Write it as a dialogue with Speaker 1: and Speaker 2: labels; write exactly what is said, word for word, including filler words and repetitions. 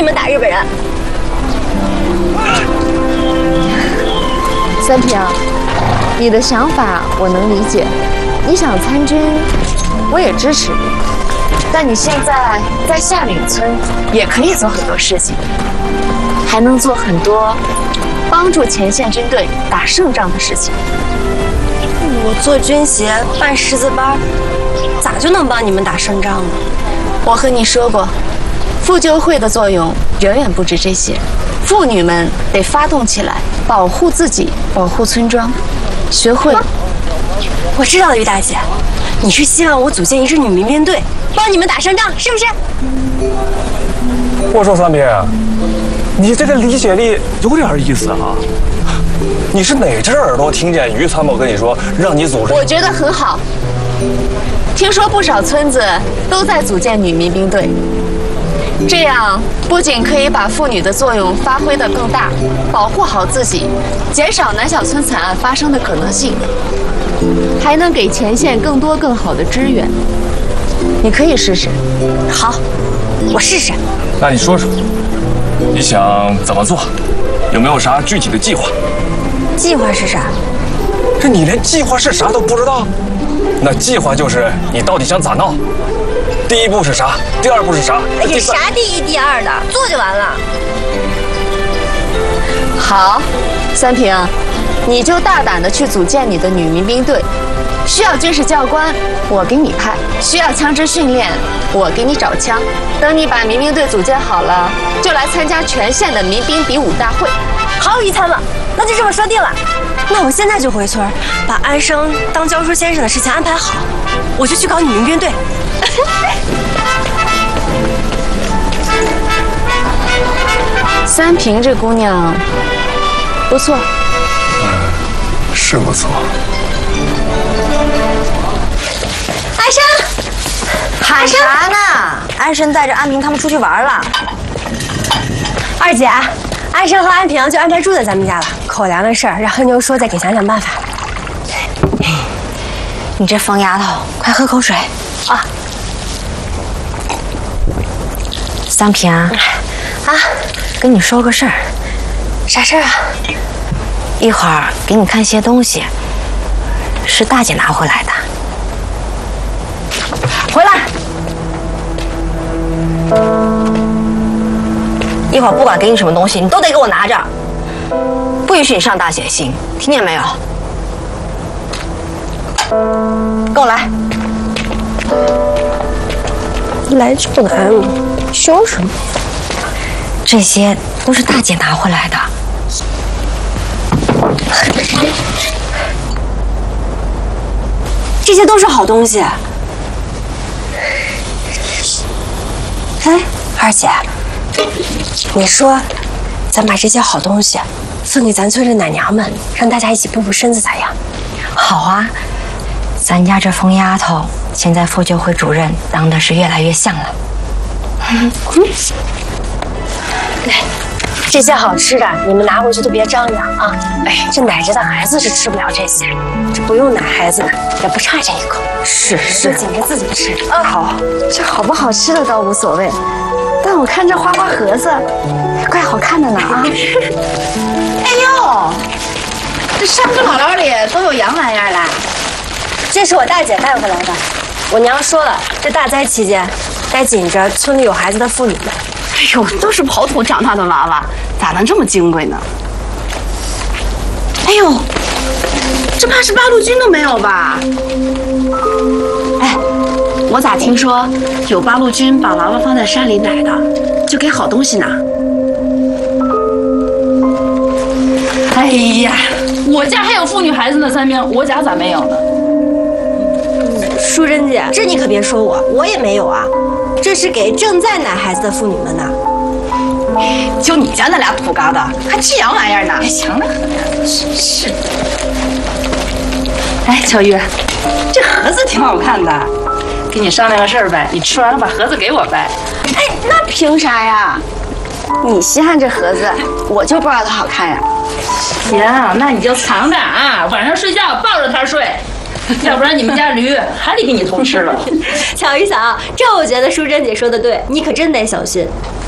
Speaker 1: 你们打日本人。
Speaker 2: 三平，你的想法我能理解，你想参军，我也支持你。但你现在在下岭村也可以做很多事情，还能做很多帮助前线军队打胜仗的事情。
Speaker 1: 我做军协办识字班，咋就能帮你们打胜仗呢？
Speaker 2: 我和你说过，妇救会的作用远远不止这些，妇女们得发动起来，保护自己，保护村庄，学会。
Speaker 1: 我知道了，于大姐，你是希望我组建一支女民兵队，帮你们打胜仗，是不是？
Speaker 3: 我说三平，你这个理解力有点意思啊。你是哪只耳朵听见于参谋跟你说让你组织？
Speaker 2: 我觉得很好。听说不少村子都在组建女民兵队，这样不仅可以把妇女的作用发挥得更大，保护好自己，减少南小村惨案发生的可能性，还能给前线更多更好的支援。你可以试试。
Speaker 1: 好，我试试。
Speaker 3: 那你说说，你想怎么做？有没有啥具体的计划？
Speaker 1: 计划是啥？
Speaker 3: 这你连计划是啥都不知道？那计划就是你到底想咋闹？第一步是啥？第二步是啥？
Speaker 1: 哎呀，啥第一第二的，做就完了。
Speaker 2: 好，三平，你就大胆的去组建你的女民兵队。需要军事教官，我给你派；需要枪支训练，我给你找枪。等你把民兵队组建好了，就来参加全县的民兵比武大会。
Speaker 1: 好，于参谋，那就这么说定了。那我现在就回村，把安生当教书先生的事情安排好，我就去搞女民兵队。
Speaker 2: 三平这姑娘不错，
Speaker 4: 嗯，是不错。
Speaker 1: 安生，
Speaker 2: 喊啥呢？
Speaker 1: 安生带着安平他们出去玩了。二姐，安生和安平就安排住在咱们家了。口粮的事儿，让黑牛说再给想想办法。
Speaker 5: 你这疯丫头，快喝口水
Speaker 1: 啊！
Speaker 5: 三平啊，
Speaker 1: 啊，
Speaker 5: 跟你说个事儿。
Speaker 1: 啥事儿啊？
Speaker 5: 一会儿给你看些东西，是大姐拿回来的。
Speaker 1: 回来！
Speaker 5: 一会儿不管给你什么东西，你都得给我拿着，不允许你上大姐心，听见没有？跟我来。
Speaker 1: 来就来嘛，凶什么？
Speaker 5: 这些都是大姐拿回来的。
Speaker 1: 这些都是好东西。哎，二姐，你说，咱把这些好东西分给咱村的奶娘们，让大家一起补补身子，咋样？
Speaker 5: 好啊，咱家这疯丫头现在妇救会主任当的是越来越像了。
Speaker 1: 嗯，来，这些好吃的你们拿回去都别张扬啊！哎，这奶着的孩子是吃不了这些，这不用奶孩子也不差这一口。
Speaker 2: 是是，
Speaker 1: 紧着自己吃。
Speaker 2: 啊，好，这好不好吃的倒无所谓，但我看这花花盒子，怪好看的呢啊！
Speaker 6: 哎呦，这山沟姥姥里都有洋玩意儿了。
Speaker 1: 这是我大姐带回来的，我娘说了，这大灾期间该紧着村里有孩子的妇女们。
Speaker 6: 哎呦，都是刨土长大的娃娃，咋能这么金贵呢？哎呦，这怕是八路军都没有吧？哎，我咋听说有八路军把娃娃放在山里奶的，就给好东西呢？哎呀，我家还有妇女孩子呢，三明，我家咋没有呢？
Speaker 1: 淑珍姐，这你可别说我，我也没有啊，这是给正在奶孩子的妇女们的。
Speaker 6: 就你家那俩土疙瘩，还吃洋玩意儿呢？哎，强得很呀！真是。哎，小玉，这盒子挺好看的，跟你商量个事儿呗，你吃完了把盒子给我呗。
Speaker 2: 哎，那凭啥呀？你稀罕这盒子，我就不知道它好看呀。
Speaker 6: 行，那你就藏着啊，晚上睡觉抱着它睡，要不然你们家驴还得给你偷吃了。
Speaker 1: 乔一嫂，这我觉得淑珍姐说的对，你可真得小心。